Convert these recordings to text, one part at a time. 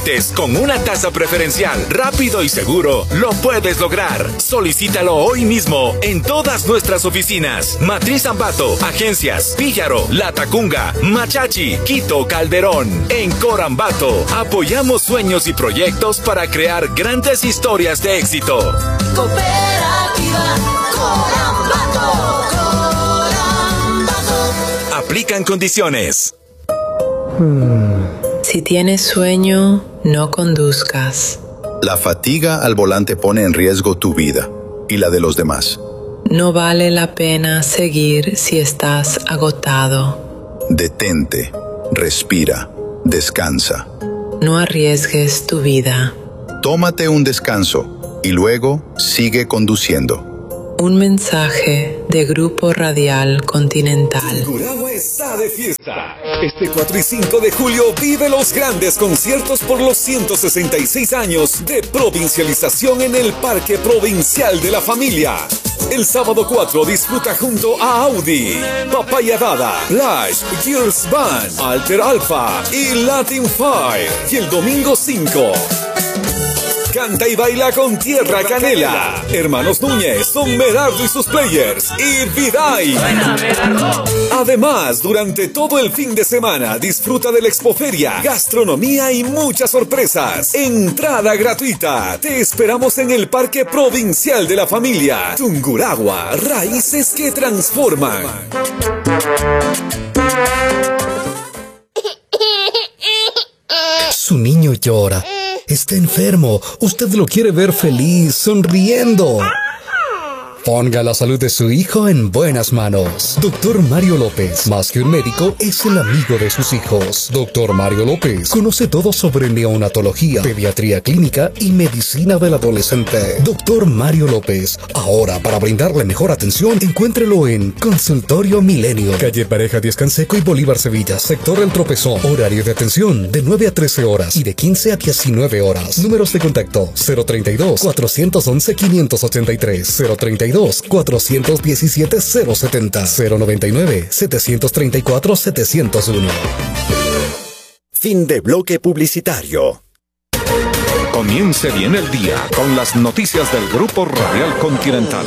Con una tasa preferencial, rápido y seguro, lo puedes lograr. Solicítalo hoy mismo en todas nuestras oficinas. Matriz Ambato, Agencias, Píllaro, Latacunga, Machachi, Quito, Calderón. En Corambato, apoyamos sueños y proyectos para crear grandes historias de éxito. Cooperativa Corambato. Aplican condiciones. Si tienes sueño, no conduzcas. La fatiga al volante pone en riesgo tu vida y la de los demás. No vale la pena seguir si estás agotado. Detente, respira, descansa. No arriesgues tu vida. Tómate un descanso y luego sigue conduciendo. Un mensaje de Grupo Radial Continental. Tungurahua está de fiesta. Este 4 y 5 de julio vive los grandes conciertos por los 166 años de provincialización en el Parque Provincial de la Familia. El sábado 4 disfruta junto a Audi, Papaya Dada, Flash, Gears Band, Alter Alpha y Latin Fire. Y el domingo 5... canta y baila con Tierra Canela, Hermanos Núñez, Don Merardo y sus players y Viday. Además, durante todo el fin de semana disfruta de la expoferia, gastronomía y muchas sorpresas. Entrada gratuita. Te esperamos en el Parque Provincial de la Familia. Tungurahua, raíces que transforman. Su niño llora. Está enfermo. Usted lo quiere ver feliz, sonriendo. Ponga la salud de su hijo en buenas manos. Doctor Mario López, más que un médico, es el amigo de sus hijos. Doctor Mario López conoce todo sobre neonatología, pediatría clínica y medicina del adolescente. Doctor Mario López, ahora para brindarle mejor atención, encuéntrelo en Consultorio Milenio, calle Pareja Díaz Canseco y Bolívar Sevilla, sector El Tropezón. Horario de atención de 9 a 13 horas y de 15 a 19 horas. Números de contacto 032-411-583, 032-417-070, 099-734-701. Fin de bloque publicitario. Comience bien el día con las noticias del Grupo Radial Continental.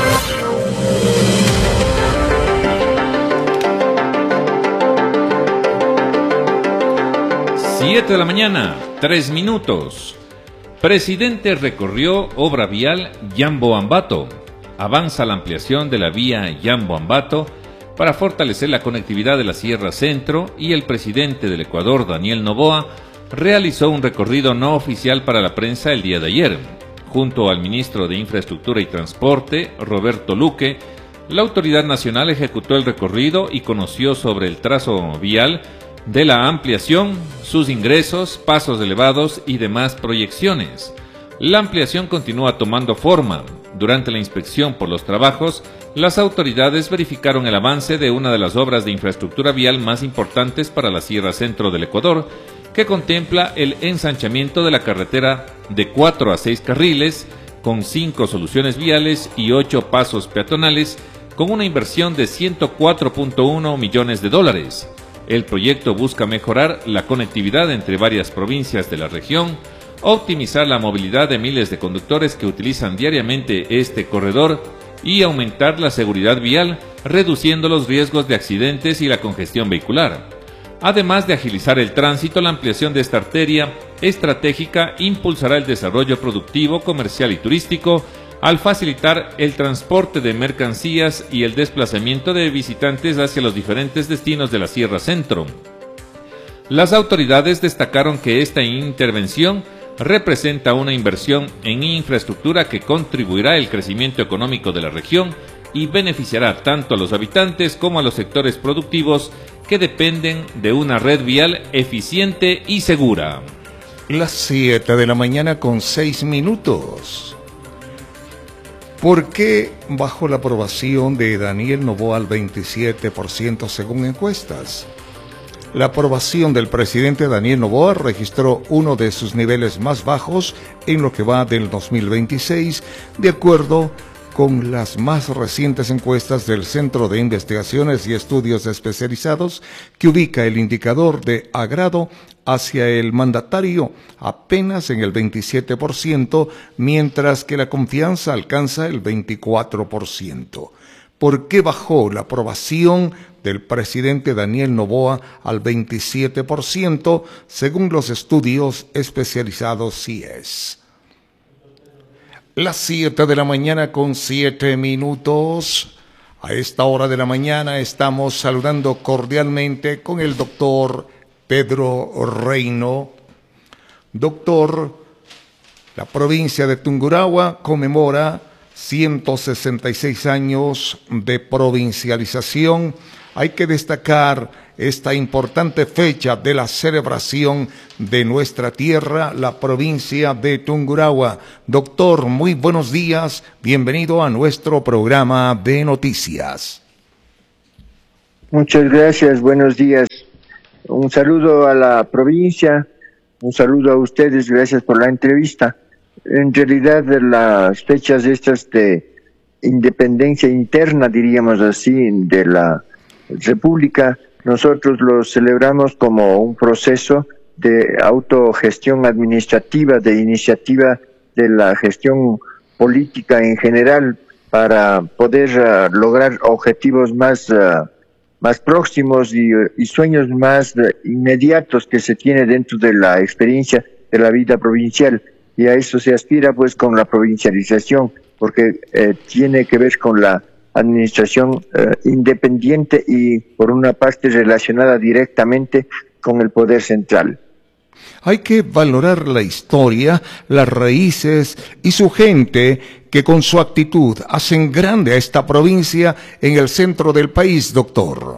Siete de la mañana, 3 minutos. Presidente recorrió obra vial Yambo-Ambato. Avanza la ampliación de la vía Yambo-Ambato para fortalecer la conectividad de la Sierra Centro, y el presidente del Ecuador, Daniel Noboa, realizó un recorrido no oficial para la prensa el día de ayer. Junto al ministro de Infraestructura y Transporte, Roberto Luque, la autoridad nacional ejecutó el recorrido y conoció sobre el trazo vial de la ampliación, sus ingresos, pasos elevados y demás proyecciones. La ampliación continúa tomando forma. Durante la inspección por los trabajos, las autoridades verificaron el avance de una de las obras de infraestructura vial más importantes para la Sierra Centro del Ecuador, que contempla el ensanchamiento de la carretera de 4 a 6 carriles, con 5 soluciones viales y 8 pasos peatonales, con una inversión de $104.1 millones. El proyecto busca mejorar la conectividad entre varias provincias de la región, optimizar la movilidad de miles de conductores que utilizan diariamente este corredor y aumentar la seguridad vial, reduciendo los riesgos de accidentes y la congestión vehicular. Además de agilizar el tránsito, la ampliación de esta arteria estratégica impulsará el desarrollo productivo, comercial y turístico, al facilitar el transporte de mercancías y el desplazamiento de visitantes hacia los diferentes destinos de la Sierra Centro. Las autoridades destacaron que esta intervención representa una inversión en infraestructura que contribuirá al crecimiento económico de la región y beneficiará tanto a los habitantes como a los sectores productivos que dependen de una red vial eficiente y segura. Las 7 de la mañana con 6 minutos. ¿Por qué bajó la aprobación de Daniel Noboa al 27% según encuestas? La aprobación del presidente Daniel Noboa registró uno de sus niveles más bajos en lo que va del 2026, de acuerdo con las más recientes encuestas del Centro de Investigaciones y Estudios Especializados, que ubica el indicador de agrado hacia el mandatario apenas en el 27%, mientras que la confianza alcanza el 24%. ¿Por qué bajó la aprobación del presidente Daniel Noboa al 27%, según los estudios especializados CIES? Las 7 de la mañana con 7 minutos. A esta hora de la mañana estamos saludando cordialmente con el doctor Pedro Reino. Doctor, la provincia de Tungurahua conmemora 166 años de provincialización. Hay que destacar esta importante fecha de la celebración de nuestra tierra, la provincia de Tungurahua. Doctor, muy buenos días, bienvenido a nuestro programa de noticias. Muchas gracias, buenos días. Un saludo a la provincia, un saludo a ustedes, gracias por la entrevista. En realidad, las fechas estas de independencia interna, diríamos así, de la República, nosotros los celebramos como un proceso de autogestión administrativa, de iniciativa de la gestión política en general, para poder lograr objetivos más próximos y sueños más inmediatos que se tiene dentro de la experiencia de la vida provincial. Y a eso se aspira pues con la provincialización, porque tiene que ver con la administración independiente y por una parte relacionada directamente con el poder central. Hay que valorar la historia, las raíces y su gente que con su actitud hacen grande a esta provincia en el centro del país, doctor.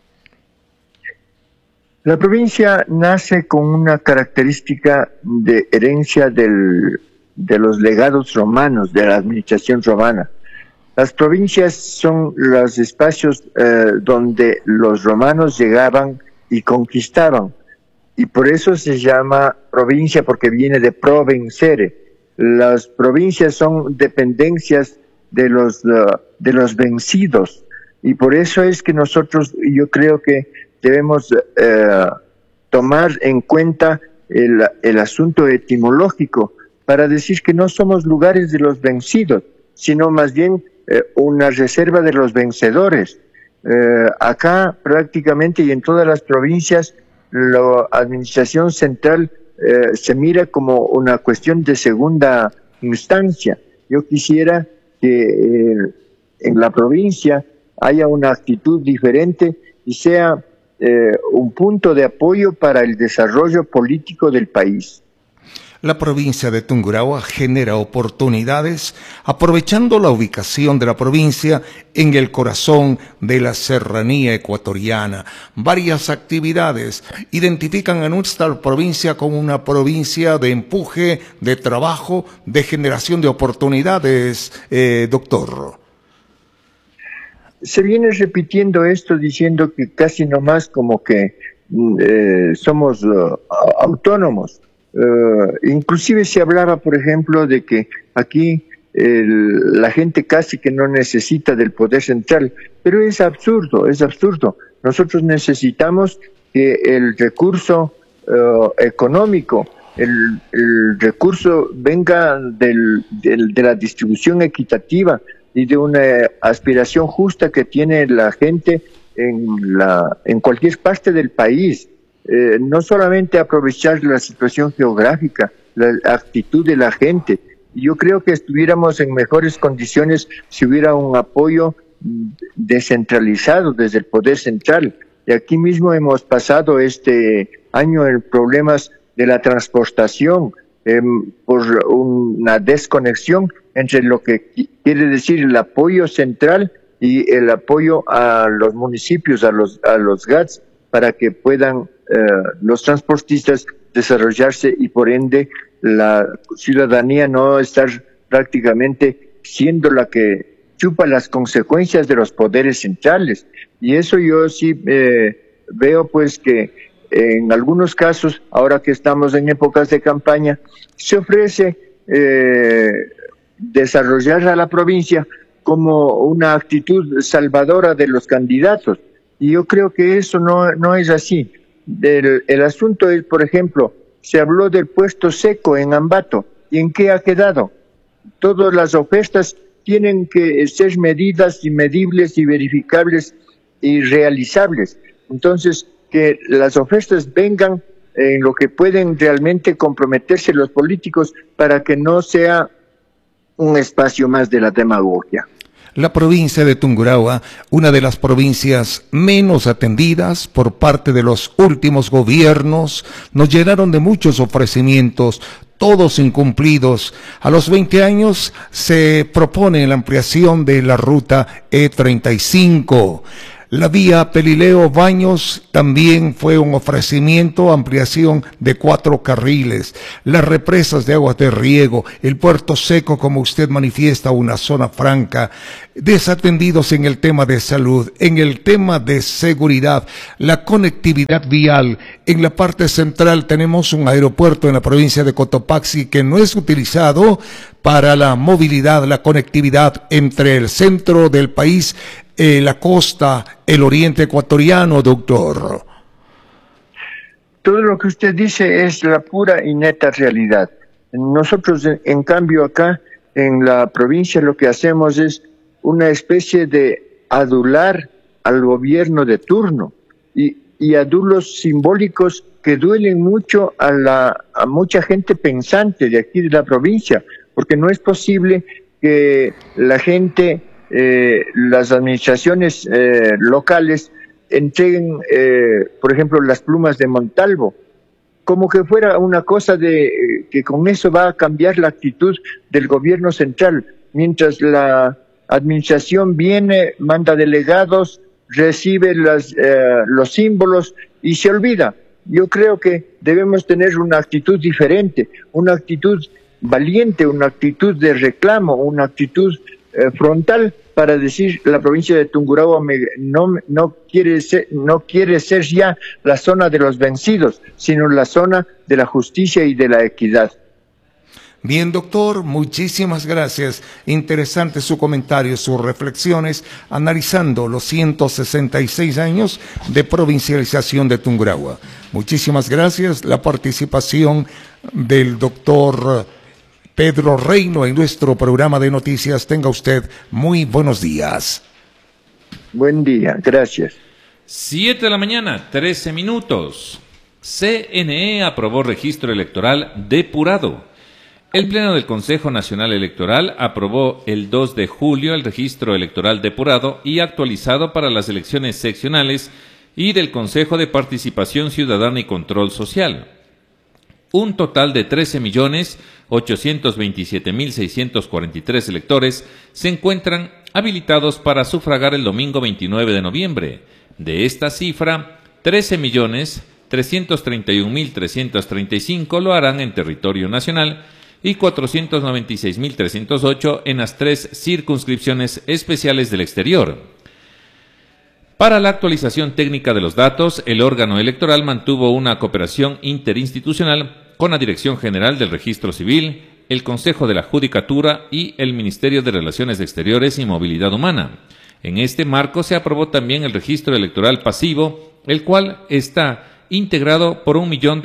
La provincia nace con una característica de herencia de los legados romanos, de la administración romana. Las provincias son los espacios donde los romanos llegaban y conquistaban, y por eso se llama provincia, porque viene de provincere. Las provincias son dependencias de los vencidos, y por eso es que nosotros, yo creo que debemos tomar en cuenta el asunto etimológico para decir que no somos lugares de los vencidos, sino más bien una reserva de los vencedores. Acá prácticamente y en todas las provincias la administración central se mira como una cuestión de segunda instancia. Yo quisiera que en la provincia haya una actitud diferente y sea un punto de apoyo para el desarrollo político del país. La provincia de Tungurahua genera oportunidades aprovechando la ubicación de la provincia en el corazón de la serranía ecuatoriana. Varias actividades identifican a nuestra provincia como una provincia de empuje, de trabajo, de generación de oportunidades, doctor. Se viene repitiendo esto diciendo que casi nomás como que somos autónomos. Inclusive se hablaba, por ejemplo, de que aquí la gente casi que no necesita del poder central, pero es absurdo, es absurdo. Nosotros necesitamos que el recurso económico, el recurso venga de la distribución equitativa y de una aspiración justa que tiene la gente en cualquier parte del país. No solamente aprovechar la situación geográfica, la actitud de la gente. Yo creo que estuviéramos en mejores condiciones si hubiera un apoyo descentralizado desde el poder central. Y aquí mismo hemos pasado este año en problemas de la transportación por una desconexión entre lo que quiere decir el apoyo central y el apoyo a los municipios, a los GATS, para que puedan los transportistas desarrollarse y por ende la ciudadanía no estar prácticamente siendo la que chupa las consecuencias de los poderes centrales. Y eso yo sí veo pues que en algunos casos, ahora que estamos en épocas de campaña, se ofrece desarrollar a la provincia como una actitud salvadora de los candidatos. Y yo creo que eso no es así. El asunto es, por ejemplo, se habló del puesto seco en Ambato. ¿Y en qué ha quedado? Todas las ofertas tienen que ser medidas y medibles y verificables y realizables. Entonces, que las ofertas vengan en lo que pueden realmente comprometerse los políticos para que no sea un espacio más de la demagogia. La provincia de Tungurahua, una de las provincias menos atendidas por parte de los últimos gobiernos, nos llenaron de muchos ofrecimientos, todos incumplidos. A los 20 años se propone la ampliación de la ruta E35. La vía Pelileo-Baños también fue un ofrecimiento, ampliación de 4 carriles. Las represas de aguas de riego, el puerto seco, como usted manifiesta, una zona franca. Desatendidos en el tema de salud, en el tema de seguridad, la conectividad vial. En la parte central tenemos un aeropuerto en la provincia de Cotopaxi que no es utilizado para la movilidad, la conectividad entre el centro del país, la costa, el oriente ecuatoriano, doctor. Todo lo que usted dice es la pura y neta realidad. Nosotros, en cambio, acá en la provincia lo que hacemos es una especie de adular al gobierno de turno y adulos simbólicos que duelen mucho a mucha gente pensante de aquí de la provincia, porque no es posible que la gente, las administraciones locales entreguen, por ejemplo, las plumas de Montalvo, como que fuera una cosa de que con eso va a cambiar la actitud del gobierno central, mientras la administración viene, manda delegados, recibe los símbolos y se olvida. Yo creo que debemos tener una actitud diferente, una actitud valiente, una actitud de reclamo, una actitud frontal para decir la provincia de Tungurahua no quiere ser ya la zona de los vencidos, sino la zona de la justicia y de la equidad. Bien, doctor, muchísimas gracias. Interesante su comentario, sus reflexiones, analizando los 166 años de provincialización de Tungurahua. Muchísimas gracias. La participación del doctor Pedro Reino en nuestro programa de noticias. Tenga usted muy buenos días. Buen día, gracias. 7 de la mañana, 13 minutos. CNE aprobó registro electoral depurado. El Pleno del Consejo Nacional Electoral aprobó el 2 de julio el registro electoral depurado y actualizado para las elecciones seccionales y del Consejo de Participación Ciudadana y Control Social. Un total de 13.827.643 electores se encuentran habilitados para sufragar el domingo 29 de noviembre. De esta cifra, 13.331.335 lo harán en territorio nacional y 496.308 en las 3 circunscripciones especiales del exterior. Para la actualización técnica de los datos, el órgano electoral mantuvo una cooperación interinstitucional con la Dirección General del Registro Civil, el Consejo de la Judicatura y el Ministerio de Relaciones Exteriores y Movilidad Humana. En este marco se aprobó también el registro electoral pasivo, el cual está integrado por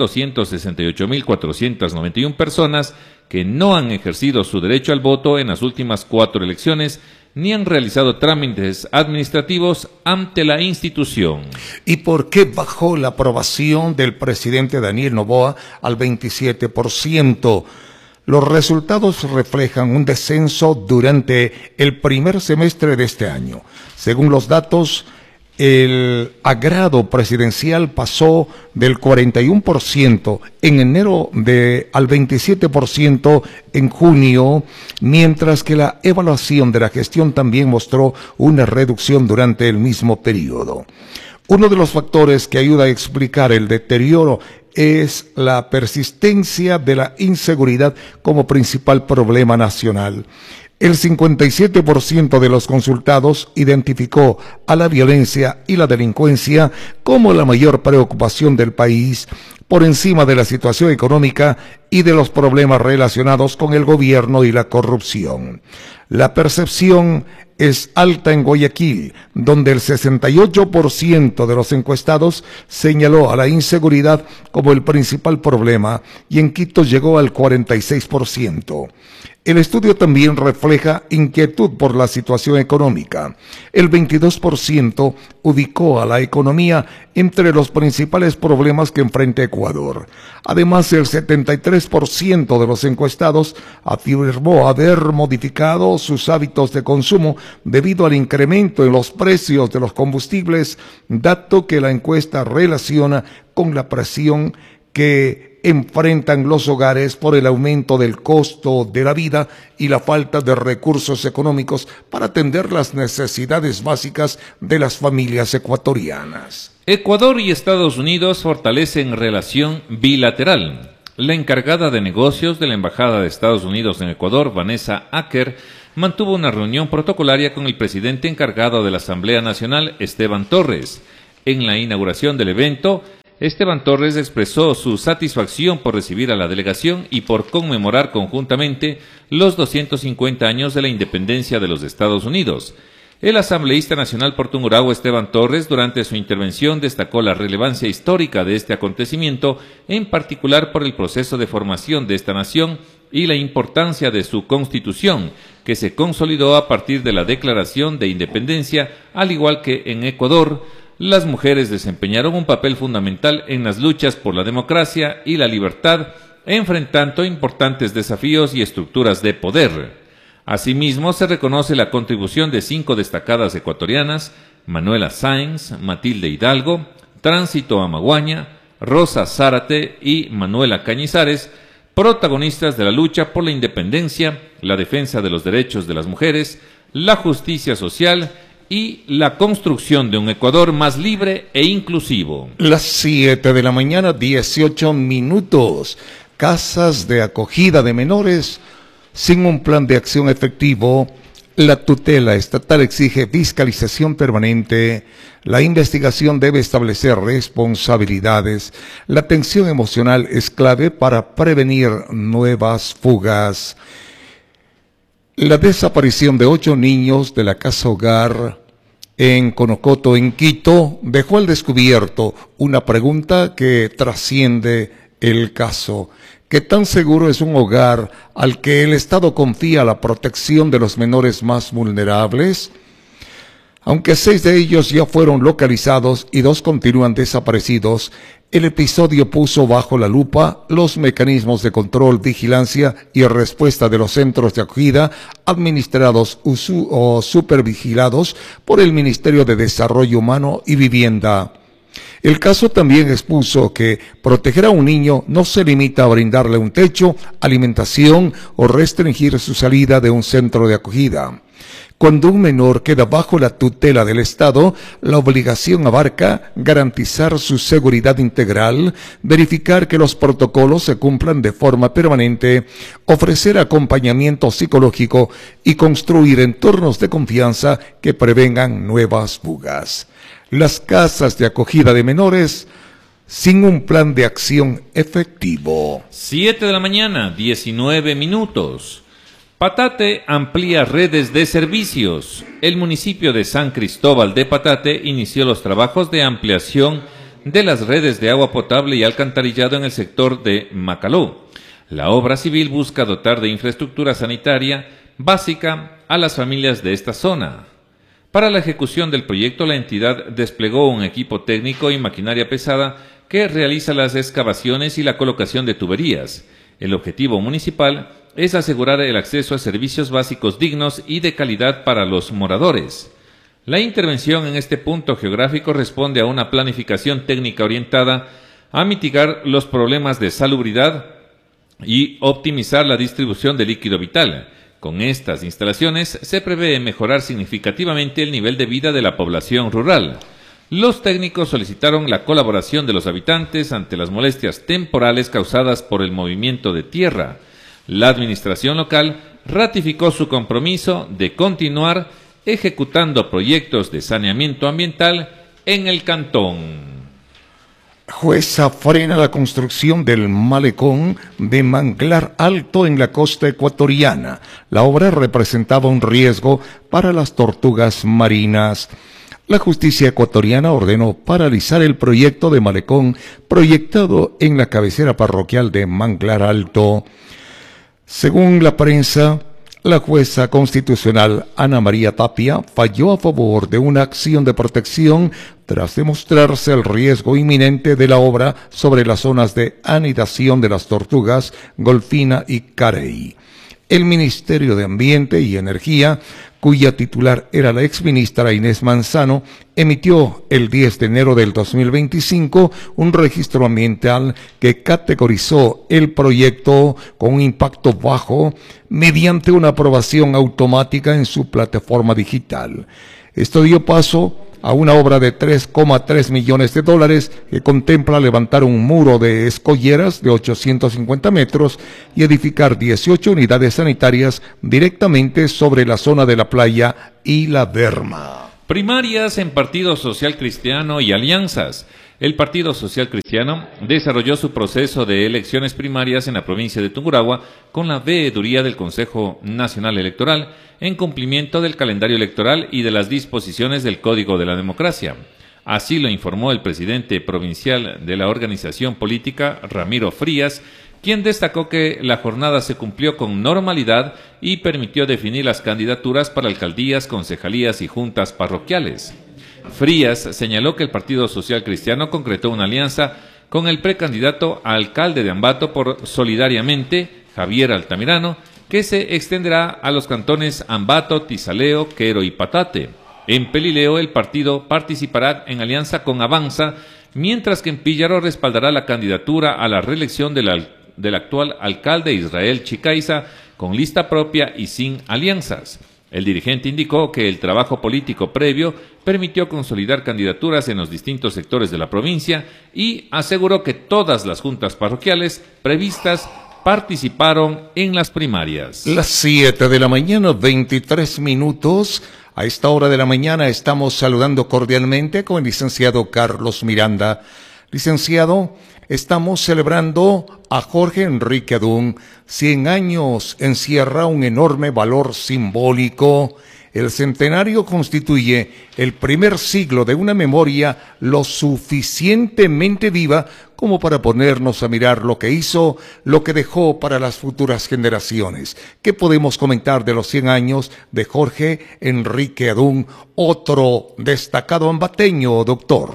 1.268.491 personas que no han ejercido su derecho al voto en las últimas 4 elecciones ni han realizado trámites administrativos ante la institución. ¿Y por qué bajó la aprobación del presidente Daniel Noboa al 27%? Los resultados reflejan un descenso durante el primer semestre de este año. Según los datos, el agrado presidencial pasó del 41% en enero al 27% en junio, mientras que la evaluación de la gestión también mostró una reducción durante el mismo periodo. Uno de los factores que ayuda a explicar el deterioro es la persistencia de la inseguridad como principal problema nacional. El 57% de los consultados identificó a la violencia y la delincuencia como la mayor preocupación del país, por encima de la situación económica y de los problemas relacionados con el gobierno y la corrupción. La percepción es alta en Guayaquil, donde el 68% de los encuestados señaló a la inseguridad como el principal problema, y en Quito llegó al 46%. El estudio también refleja inquietud por la situación económica. El 22% ubicó a la economía entre los principales problemas que enfrenta Ecuador. Además, el 73% de los encuestados afirmó haber modificado sus hábitos de consumo debido al incremento en los precios de los combustibles, dato que la encuesta relaciona con la presión que enfrentan los hogares por el aumento del costo de la vida y la falta de recursos económicos para atender las necesidades básicas de las familias ecuatorianas. Ecuador y Estados Unidos fortalecen relación bilateral. La encargada de negocios de la Embajada de Estados Unidos en Ecuador, Vanessa Acker, mantuvo una reunión protocolaria con el presidente encargado de la Asamblea Nacional, Esteban Torres. En la inauguración del evento, Esteban Torres expresó su satisfacción por recibir a la delegación y por conmemorar conjuntamente los 250 años de la independencia de los Estados Unidos. El asambleísta nacional por Tungurahua, Esteban Torres, durante su intervención destacó la relevancia histórica de este acontecimiento, en particular por el proceso de formación de esta nación y la importancia de su constitución, que se consolidó a partir de la Declaración de Independencia, al igual que en Ecuador. Las mujeres desempeñaron un papel fundamental en las luchas por la democracia y la libertad, enfrentando importantes desafíos y estructuras de poder. Asimismo, se reconoce la contribución de 5 destacadas ecuatorianas: Manuela Sáenz, Matilde Hidalgo, Tránsito Amaguaña, Rosa Zárate y Manuela Cañizares, protagonistas de la lucha por la independencia, la defensa de los derechos de las mujeres, la justicia social y la construcción de un Ecuador más libre e inclusivo. Las 7 de la mañana, 18 minutos. Casas de acogida de menores sin un plan de acción efectivo. La tutela estatal exige fiscalización permanente. La investigación debe establecer responsabilidades. La atención emocional es clave para prevenir nuevas fugas. La desaparición de 8 niños de la casa hogar en Conocoto, en Quito, dejó al descubierto una pregunta que trasciende el caso. ¿Qué tan seguro es un hogar al que el Estado confía la protección de los menores más vulnerables? Aunque 6 de ellos ya fueron localizados y 2 continúan desaparecidos, el episodio puso bajo la lupa los mecanismos de control, vigilancia y respuesta de los centros de acogida administrados o supervigilados por el Ministerio de Desarrollo Humano y Vivienda. El caso también expuso que proteger a un niño no se limita a brindarle un techo, alimentación o restringir su salida de un centro de acogida. Cuando un menor queda bajo la tutela del Estado, la obligación abarca garantizar su seguridad integral, verificar que los protocolos se cumplan de forma permanente, ofrecer acompañamiento psicológico y construir entornos de confianza que prevengan nuevas fugas. Las casas de acogida de menores sin un plan de acción efectivo. 7 de la mañana, 19 minutos. Patate amplía redes de servicios. El municipio de San Cristóbal de Patate inició los trabajos de ampliación de las redes de agua potable y alcantarillado en el sector de Macaló. La obra civil busca dotar de infraestructura sanitaria básica a las familias de esta zona. Para la ejecución del proyecto, la entidad desplegó un equipo técnico y maquinaria pesada que realiza las excavaciones y la colocación de tuberías. El objetivo municipal es asegurar el acceso a servicios básicos dignos y de calidad para los moradores. La intervención en este punto geográfico responde a una planificación técnica orientada a mitigar los problemas de salubridad y optimizar la distribución de líquido vital. Con estas instalaciones se prevé mejorar significativamente el nivel de vida de la población rural. Los técnicos solicitaron la colaboración de los habitantes ante las molestias temporales causadas por el movimiento de tierra. La administración local ratificó su compromiso de continuar ejecutando proyectos de saneamiento ambiental en el cantón. Jueza frena la construcción del malecón de Manglar Alto en la costa ecuatoriana. La obra representaba un riesgo para las tortugas marinas. La justicia ecuatoriana ordenó paralizar el proyecto de malecón proyectado en la cabecera parroquial de Manglar Alto. Según la prensa, la jueza constitucional Ana María Tapia falló a favor de una acción de protección tras demostrarse el riesgo inminente de la obra sobre las zonas de anidación de las tortugas Golfina y Carey. El Ministerio de Ambiente y Energía, cuya titular era la exministra Inés Manzano, emitió el 10 de enero del 2025 un registro ambiental que categorizó el proyecto con un impacto bajo mediante una aprobación automática en su plataforma digital. Esto dio paso a una obra de $3,3 millones que contempla levantar un muro de escolleras de 850 metros y edificar 18 unidades sanitarias directamente sobre la zona de la playa y la berma. Primarias en Partido Social Cristiano y alianzas. El Partido Social Cristiano desarrolló su proceso de elecciones primarias en la provincia de Tungurahua con la veeduría del Consejo Nacional Electoral en cumplimiento del calendario electoral y de las disposiciones del Código de la Democracia. Así lo informó el presidente provincial de la organización política, Ramiro Frías, quien destacó que la jornada se cumplió con normalidad y permitió definir las candidaturas para alcaldías, concejalías y juntas parroquiales. Frías señaló que el Partido Social Cristiano concretó una alianza con el precandidato a alcalde de Ambato por Solidariamente, Javier Altamirano, que se extenderá a los cantones Ambato, Tizaleo, Quero y Patate. En Pelileo el partido participará en alianza con Avanza, mientras que en Píllaro respaldará la candidatura a la reelección del actual alcalde Israel Chicaiza con lista propia y sin alianzas. El dirigente indicó que el trabajo político previo permitió consolidar candidaturas en los distintos sectores de la provincia y aseguró que todas las juntas parroquiales previstas participaron en las primarias. Las 7 de la mañana, 23 minutos. A esta hora de la mañana estamos saludando cordialmente con el licenciado Carlos Miranda. Licenciado, estamos celebrando a Jorge Enrique Adún. 100 años encierra un enorme valor simbólico. El centenario constituye el primer siglo de una memoria lo suficientemente viva como para ponernos a mirar lo que hizo, lo que dejó para las futuras generaciones. ¿Qué podemos comentar de los 100 años de Jorge Enrique Adún, otro destacado ambateño, doctor?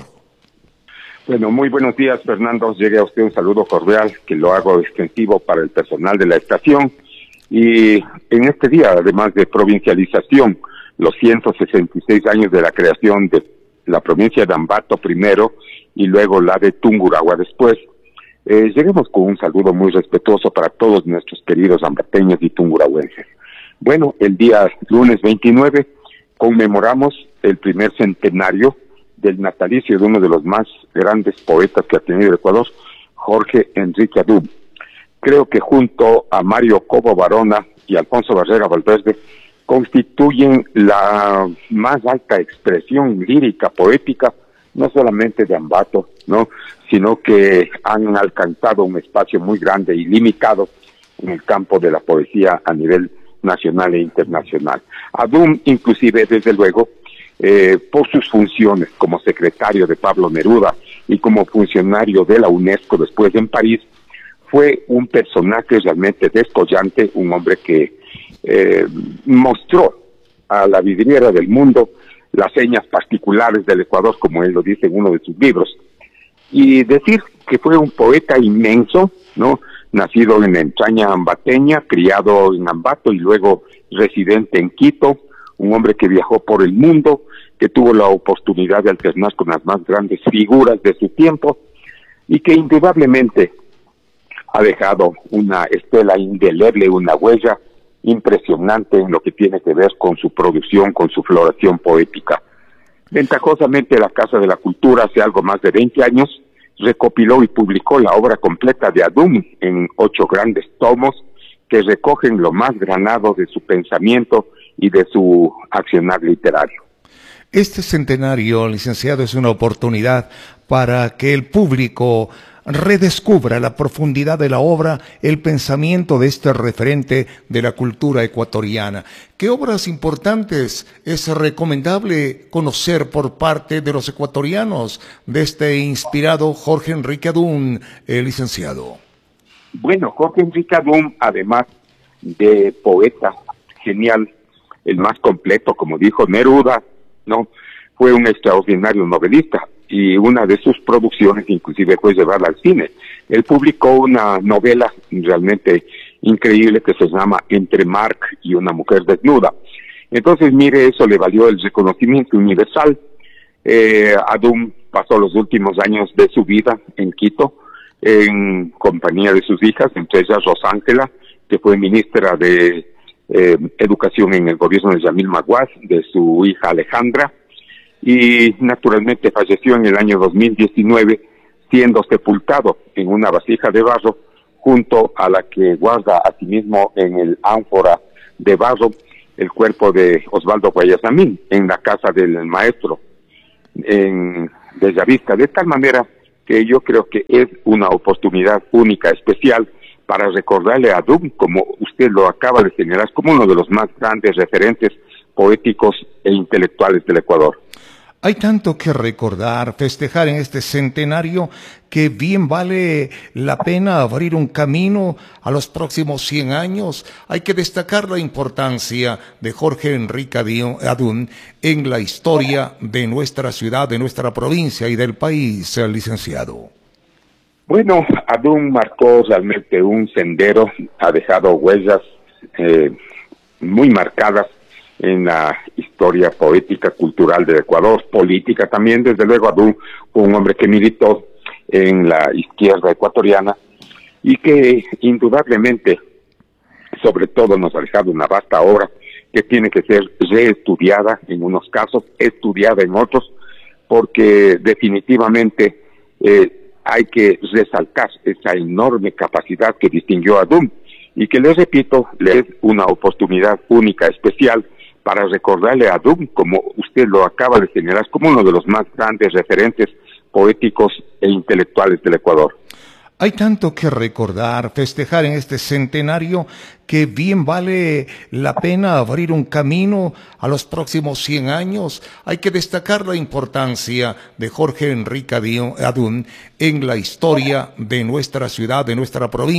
Bueno, muy buenos días, Fernando. Llegue a usted un saludo cordial, que lo hago extensivo para el personal de la estación. Y en este día, además de provincialización, los 166 años de la creación de la provincia de Ambato primero y luego la de Tungurahua después, lleguemos con un saludo muy respetuoso para todos nuestros queridos ambateños y tungurahuenses. Bueno, el día lunes 29 conmemoramos el primer centenario del natalicio de uno de los más grandes poetas que ha tenido el Ecuador, Jorge Enrique Adún. Creo que junto a Mario Cobo Barona y Alfonso Barrera Valverde constituyen la más alta expresión lírica, poética, no solamente de Ambato, ¿no?, sino que han alcanzado un espacio muy grande y limitado en el campo de la poesía a nivel nacional e internacional. Adún, inclusive, desde luego, por sus funciones como secretario de Pablo Neruda y como funcionario de la UNESCO después en París, fue un personaje realmente descollante, un hombre que mostró a la vidriera del mundo las señas particulares del Ecuador, como él lo dice en uno de sus libros. Y decir que fue un poeta inmenso, ¿no?, nacido en la entraña ambateña, criado en Ambato y luego residente en Quito, un hombre que viajó por el mundo, que tuvo la oportunidad de alternar con las más grandes figuras de su tiempo y que indudablemente ha dejado una estela indeleble, una huella impresionante en lo que tiene que ver con su producción, con su floración poética. Ventajosamente, la Casa de la Cultura, hace algo más de 20 años, recopiló y publicó la obra completa de Adún en 8 grandes tomos que recogen lo más granado de su pensamiento y de su accionar literario. Este centenario, licenciado, es una oportunidad para que el público redescubra la profundidad de la obra, el pensamiento de este referente de la cultura ecuatoriana. ¿Qué obras importantes es recomendable conocer por parte de los ecuatorianos de este inspirado Jorge Enrique Adún, licenciado? Bueno, Jorge Enrique Adún, además de poeta genial, el más completo, como dijo Neruda, ¿no? Fue un extraordinario novelista y una de sus producciones inclusive fue llevarla al cine. Él publicó una novela realmente increíble que se llama Entre Marc y una mujer desnuda. Entonces, mire, eso le valió el reconocimiento universal. Adún pasó los últimos años de su vida en Quito, en compañía de sus hijas, entre ellas Rosángela, que fue ministra de Educación en el gobierno de Yamil Maguad, de su hija Alejandra, y naturalmente falleció en el año 2019, siendo sepultado en una vasija de barro, junto a la que guarda asimismo en el ánfora de barro el cuerpo de Osvaldo Guayasamín, en la casa del maestro en Bellavista, de tal manera que yo creo que es una oportunidad única, especial, para recordarle a Adún, como usted lo acaba de señalar, como uno de los más grandes referentes poéticos e intelectuales del Ecuador. Hay tanto que recordar, festejar en este centenario, que bien vale la pena abrir un camino a los próximos 100 años. Hay que destacar la importancia de Jorge Enrique Adún en la historia de nuestra ciudad, de nuestra provincia y del país, licenciado. Bueno, Adún marcó realmente un sendero, ha dejado huellas muy marcadas en la historia poética, cultural del Ecuador, política también. Desde luego, Adún fue un hombre que militó en la izquierda ecuatoriana y que indudablemente, sobre todo, nos ha dejado una vasta obra que tiene que ser reestudiada en unos casos, estudiada en otros, porque definitivamente hay que resaltar esa enorme capacidad que distinguió a Adún y que, les repito, le es una oportunidad única, especial, para recordarle a Adún, como usted lo acaba de señalar, como uno de los más grandes referentes poéticos e intelectuales del Ecuador. Hay tanto que recordar, festejar en este centenario, que bien vale la pena abrir un camino a los próximos 100 años. Hay que destacar la importancia de Jorge Enrique Adún en la historia de nuestra ciudad, de nuestra provincia.